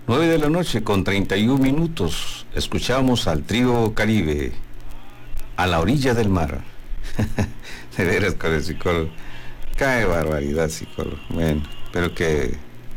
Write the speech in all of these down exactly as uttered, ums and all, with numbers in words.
Nueve de la noche con treinta y un minutos. Escuchamos al trío Caribe, A la orilla del mar. De veras con el psicólogo. Cae barbaridad, psicólogo. Bueno, pero que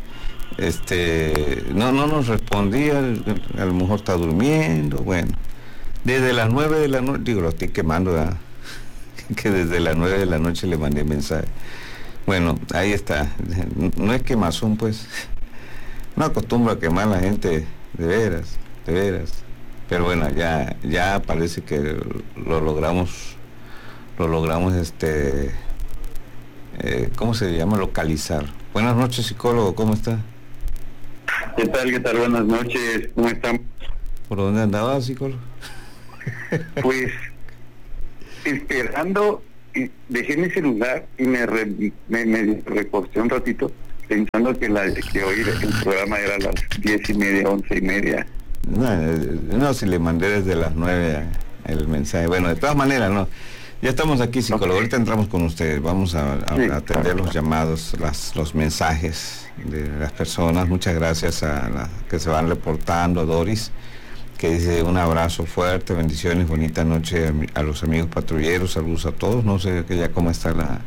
este no no nos respondía, a lo mejor está durmiendo. Bueno, desde las nueve de la noche, digo, lo estoy quemando, ¿verdad? Que desde las nueve de la noche le mandé mensaje. Bueno, ahí está. No es quemazón, pues. No acostumbro a quemar a la gente, de veras, de veras. Pero bueno, ya, ya parece que lo logramos, lo logramos, este, eh, ¿cómo se llama? Localizar. Buenas noches, psicólogo, ¿cómo está? ¿Qué tal, qué tal? Buenas noches, ¿cómo están? ¿Por dónde andaba, psicólogo? Pues, esperando, dejé mi celular y me, re, me, me recosté un ratito, pensando que, la, que hoy el programa era a las diez y media, once y media. No, no, si le mandé desde las nueve el mensaje. Bueno, de todas maneras, no. Ya estamos aquí, psicólogo. Okay. Ahorita entramos con ustedes. Vamos a, a, sí, a atender claro, los llamados, las, los mensajes de las personas. Muchas gracias a las que se van reportando. Doris, que dice un abrazo fuerte, bendiciones, bonita noche a, a los amigos patrulleros. Saludos a todos. No sé que ya cómo está la...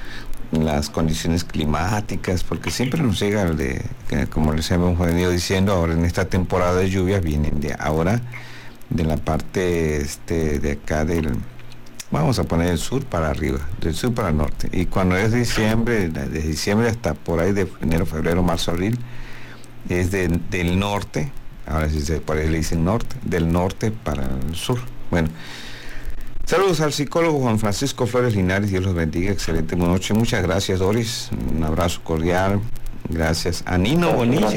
las condiciones climáticas, porque siempre nos llega el de, que, como les hemos venido diciendo, ahora en esta temporada de lluvias vienen de ahora de la parte este de acá del, vamos a poner el sur para arriba, del sur para el norte, y cuando es diciembre, de diciembre hasta por ahí de enero, febrero, marzo, abril, es de, del norte, ahora sí se por ahí le dicen norte, del norte para el sur. Bueno, saludos al psicólogo Juan Francisco Flores Linares, Dios los bendiga, excelente noche, muchas gracias Doris, un abrazo cordial, gracias a Nino Bonilla,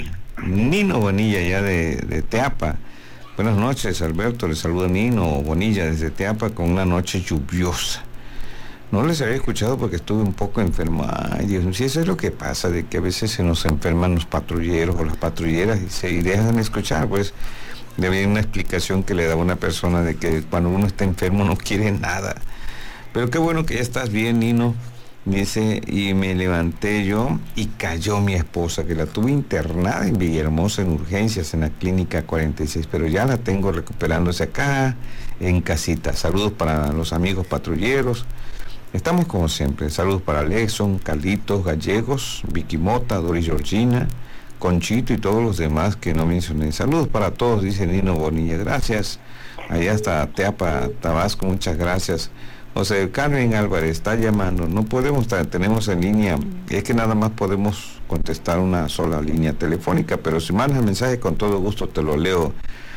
Nino Bonilla ya de, de Teapa, buenas noches Alberto, le saluda Nino Bonilla desde Teapa con una noche lluviosa, no les había escuchado porque estuve un poco enfermo, ay Dios mío, si eso es lo que pasa, de que a veces se nos enferman los patrulleros o las patrulleras y se y dejan de escuchar, pues debe haber una explicación que le da a una persona de que cuando uno está enfermo no quiere nada. Pero qué bueno que ya estás bien, Nino. Dice, y me levanté yo y cayó mi esposa, que la tuve internada en Villahermosa en urgencias en la clínica cuarenta y seis, pero ya la tengo recuperándose acá en casita. Saludos para los amigos patrulleros. Estamos como siempre. Saludos para Lexon, Carlitos, Gallegos, Vicky Mota, Doris Georgina, Conchito y todos los demás que no mencioné. Saludos para todos, dice Nino Bonilla. Gracias. Allá está Teapa, Tabasco, muchas gracias. José Carmen Álvarez está llamando. No podemos, tenemos en línea, es que nada más podemos contestar una sola línea telefónica, pero si mandas el mensaje con todo gusto te lo leo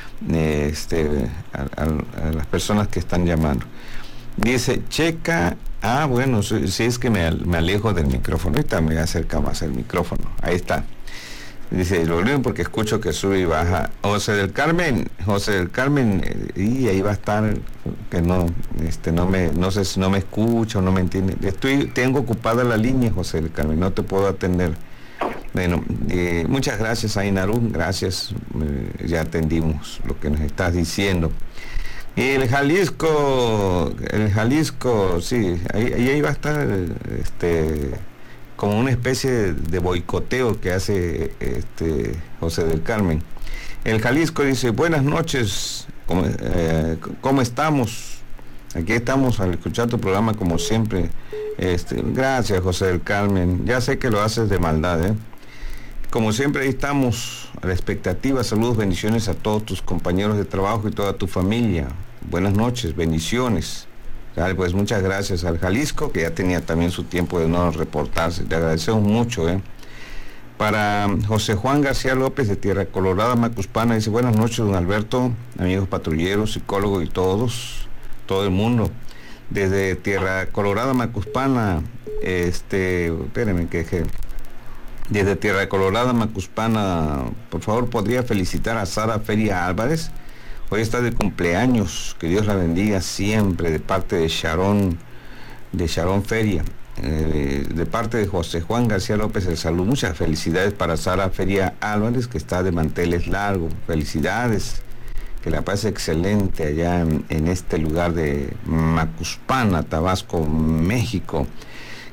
este, a, a, a las personas que están llamando. Dice, checa, ah bueno, si, si es que me, me alejo del micrófono, ahorita me acerca más el micrófono, ahí está. Dice, lo leo porque escucho que sube y baja. José del Carmen, José del Carmen, eh, y ahí va a estar, que no, este, no me, no sé si no me escucha o no me entiende. Estoy, tengo ocupada la línea, José del Carmen, no te puedo atender. Bueno, eh, muchas gracias, Ainarú, gracias, eh, ya atendimos lo que nos estás diciendo. El Jalisco, el Jalisco, sí, ahí, ahí va a estar, este... como una especie de, de boicoteo que hace este José del Carmen. El Jalisco dice, buenas noches, ¿cómo, eh, ¿cómo estamos? Aquí estamos al escuchar tu programa como siempre. Este, gracias, José del Carmen, ya sé que lo haces de maldad, ¿eh? Como siempre ahí estamos a la expectativa. Saludos, bendiciones a todos tus compañeros de trabajo y toda tu familia. Buenas noches, bendiciones. Pues muchas gracias al Jalisco, que ya tenía también su tiempo de no reportarse. Te agradecemos mucho. ¿eh? Para José Juan García López de Tierra Colorada, Macuspana, dice, buenas noches, don Alberto, amigos patrulleros, psicólogos y todos, todo el mundo. Desde Tierra Colorada, Macuspana, este, espérenme que dejé. Desde Tierra Colorada, Macuspana, por favor, podría felicitar a Sara Feria Álvarez. Hoy está de cumpleaños, que Dios la bendiga siempre, de parte de Sharon, de Sharon Feria, eh, de parte de José Juan García López, el saludo, muchas felicidades para Sara Feria Álvarez, que está de manteles largos, felicidades, que la pase excelente allá en, en este lugar de Macuspana, Tabasco, México.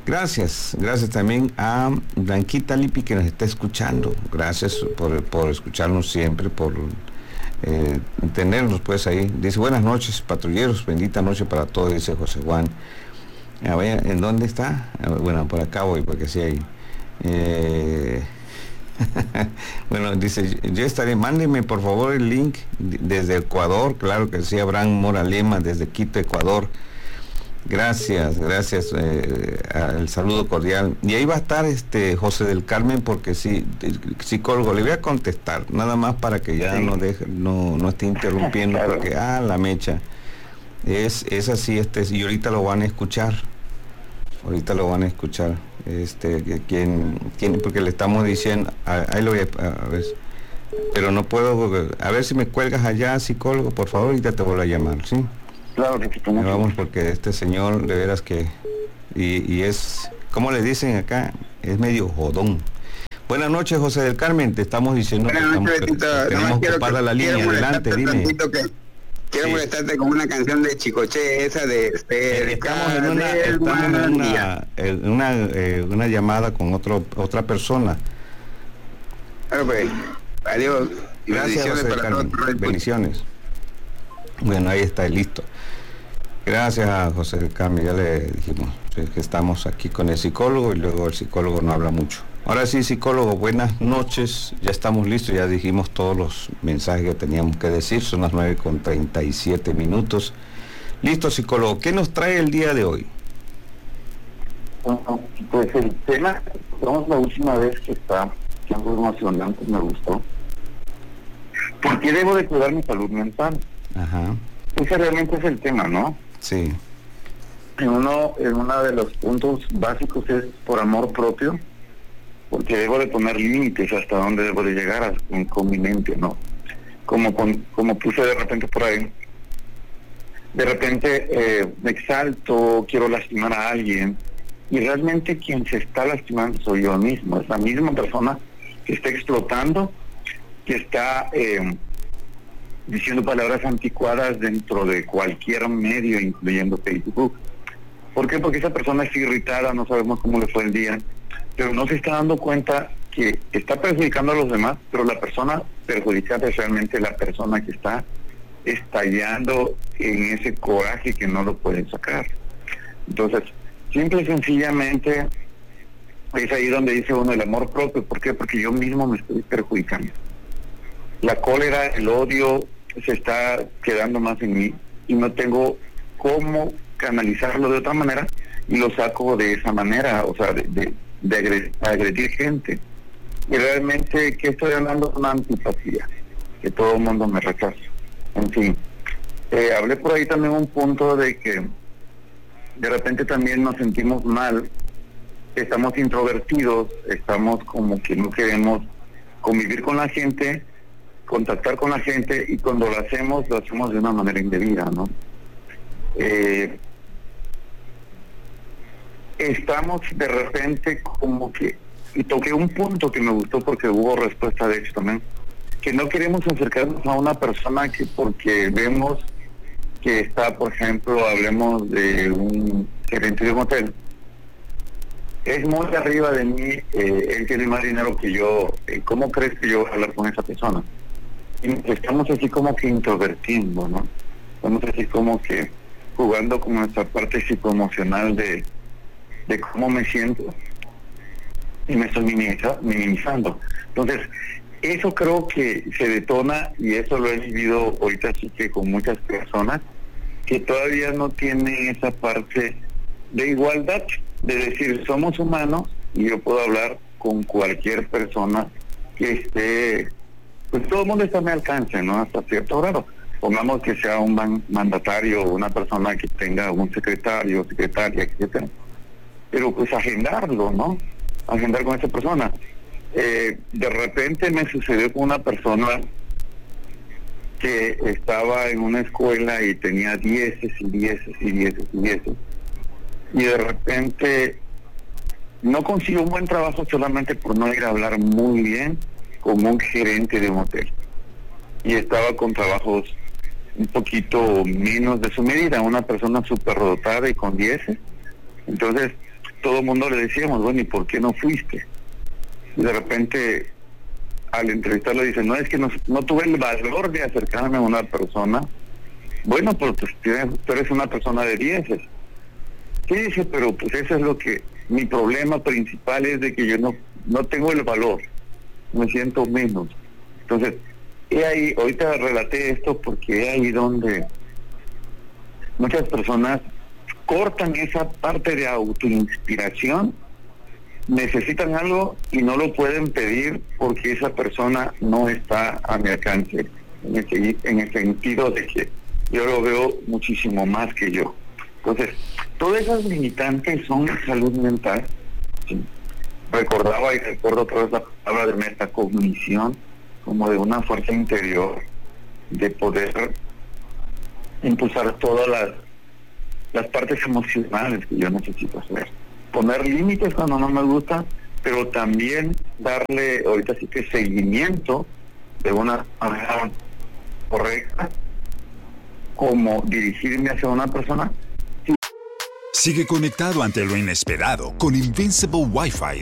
Gracias, gracias también a Blanquita Lipi que nos está escuchando. Gracias por, por escucharnos siempre, por eh, tenernos pues ahí. Dice, buenas noches, patrulleros, bendita noche para todos, dice José Juan. A ver, ¿en dónde está? Bueno, por acá voy, porque sí hay. Eh, bueno, dice, yo estaré, mándenme por favor el link desde Ecuador, claro que sí, Abraham Moralema desde Quito, Ecuador. Gracias, gracias, eh, el saludo cordial. Y ahí va a estar este José del Carmen, porque sí, psicólogo, le voy a contestar, nada más para que ya sí. no deje, no, no esté interrumpiendo, claro. Porque, ah, la mecha, es, es así, este, y ahorita lo van a escuchar, ahorita lo van a escuchar, este, quien, quien, porque le estamos diciendo, ahí lo voy a, a ver, pero no puedo, a ver si me cuelgas allá, psicólogo, por favor, y ya te vuelvo a llamar, ¿sí? Claro que sí, vamos, porque este señor de veras que y, y es, como le dicen acá, es medio jodón. Buenas noches, José del Carmen, te estamos diciendo Buenas que, noches, estamos, Betito, que tenemos ocupada la línea, adelante, dime. Que, quiero sí. molestarte con una canción de Chicoche, esa de eh, estamos en una, estamos en una, en una, eh, una llamada con otro otra persona. Bueno, pues, adiós. Gracias, José del Carmen. Bendiciones. Bueno, ahí está, listo. Gracias a José del Carmen, ya le dijimos que estamos aquí con el psicólogo y luego el psicólogo no habla mucho. Ahora sí, psicólogo, buenas noches, ya estamos listos, ya dijimos todos los mensajes que teníamos que decir, son las nueve con treinta y siete minutos. Listo, psicólogo, ¿qué nos trae el día de hoy? Pues el tema, somos la última vez que está, que algo emocionante, me gustó. ¿Por qué debo de cuidar mi salud mental? Ajá. Ese realmente es el tema, ¿no? Sí. En uno, en uno de los puntos básicos es por amor propio, porque debo de poner límites hasta dónde debo de llegar a, con, con mi mente, ¿no? Como, con, como puse de repente por ahí, de repente eh, me exalto, quiero lastimar a alguien, y realmente quien se está lastimando soy yo mismo, es la misma persona que está explotando, que está... Eh, diciendo palabras anticuadas dentro de cualquier medio, incluyendo Facebook. ¿Por qué? Porque esa persona está irritada, no sabemos cómo le fue el día, pero no se está dando cuenta que está perjudicando a los demás, pero la persona perjudicada es realmente la persona que está estallando en ese coraje que no lo pueden sacar. Entonces, simple y sencillamente es ahí donde dice uno el amor propio. ¿Por qué? Porque yo mismo me estoy perjudicando. La cólera, el odio se está quedando más en mí y no tengo cómo canalizarlo de otra manera y lo saco de esa manera, o sea, de, de, de agredir, agredir gente. Y realmente, ¿qué estoy hablando? Una antipatía, que todo el mundo me rechaza. En fin, eh, hablé por ahí también un punto de que de repente también nos sentimos mal, estamos introvertidos, estamos como que no queremos convivir con la gente, contactar con la gente, y cuando lo hacemos, lo hacemos de una manera indebida, ¿no? Eh, estamos de repente como que, y toqué un punto que me gustó porque hubo respuesta de hecho también, que no queremos acercarnos a una persona que porque vemos que está, por ejemplo, hablemos de un gerente de un hotel, es muy arriba de mí, eh, él tiene más dinero que yo, eh, ¿cómo crees que yo voy a hablar con esa persona? Y estamos así como que introvertiendo, ¿no? Estamos así como que jugando con nuestra parte psicoemocional de, de cómo me siento y me estoy minimiza, minimizando. Entonces, eso creo que se detona, y eso lo he vivido ahorita sí que con muchas personas que todavía no tienen esa parte de igualdad, de decir, somos humanos y yo puedo hablar con cualquier persona que esté, pues todo el mundo está a mi alcance, ¿no? Hasta cierto grado. Pongamos que sea un man, mandatario o una persona que tenga un secretario, secretaria, etcétera. Pero pues agendarlo, ¿no? Agendar con esa persona. Eh, de repente me sucedió con una persona que estaba en una escuela y tenía dieces y dieces y dieces y dieces. Y de repente no consiguió un buen trabajo solamente por no ir a hablar muy bien con un gerente de un hotel. Y estaba con trabajos un poquito menos de su medida, una persona súper dotada y con dieces. Entonces, todo el mundo le decíamos, bueno, ¿y por qué no fuiste? Y de repente, al entrevistarlo, dice, no, es que no, no tuve el valor de acercarme a una persona. Bueno, pues tienes, tú eres una persona de dieces. Sí, dice, pero pues eso es lo que, mi problema principal es de que yo no, no tengo el valor, me siento menos. Entonces, he ahí, ahorita relaté esto porque es ahí donde muchas personas cortan esa parte de autoinspiración, necesitan algo y no lo pueden pedir porque esa persona no está a mi alcance, en el, en el sentido de que yo lo veo muchísimo más que yo. Entonces, todas esas limitantes son salud mental. ¿Sí? Recordaba y recuerdo toda esa palabra de metacognición, como de una fuerza interior de poder impulsar todas las, las partes emocionales que yo necesito hacer. Poner límites cuando no me gusta, pero también darle, ahorita sí que seguimiento de una manera correcta, como dirigirme hacia una persona. Sigue conectado ante lo inesperado con Invincible Wi-Fi